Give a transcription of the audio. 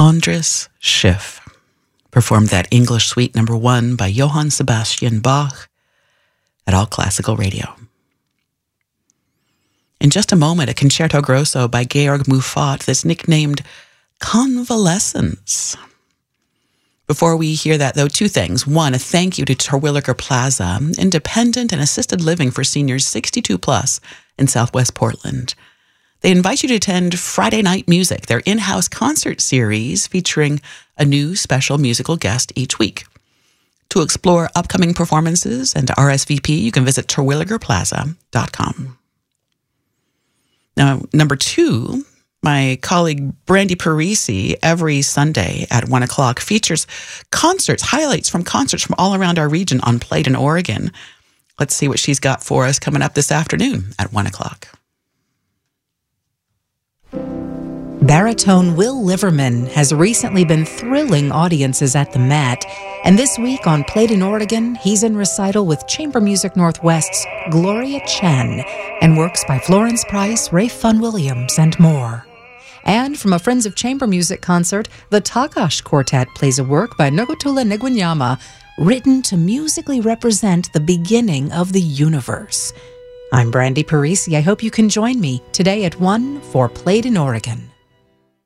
Andras Schiff performed that English Suite No. 1 by Johann Sebastian Bach at All Classical Radio. In just a moment, a concerto grosso by Georg Muffat that's nicknamed Convalescence. Before we hear that, though, two things. One, a thank you to Terwilliger Plaza, independent and assisted living for seniors 62 plus in Southwest Portland. They invite you to attend Friday Night Music, their in-house concert series featuring a new special musical guest each week. To explore upcoming performances and to RSVP, you can visit terwilligerplaza.com. Now, number two, my colleague Brandy Parisi, every Sunday at 1 o'clock, features highlights from concerts from all around our region on Played in Oregon. Let's see what she's got for us coming up this afternoon at 1 o'clock. Baritone Will Liverman has recently been thrilling audiences at the Met, and this week on Played in Oregon, he's in recital with Chamber Music Northwest's Gloria Chen and works by Florence Price, Ray Fun Williams, and more. And from a Friends of Chamber Music concert, the Takash Quartet plays a work by Nogotula Negwanyama written to musically represent the beginning of the universe. I'm Brandy Parisi. I hope you can join me today at 1 for Played in Oregon.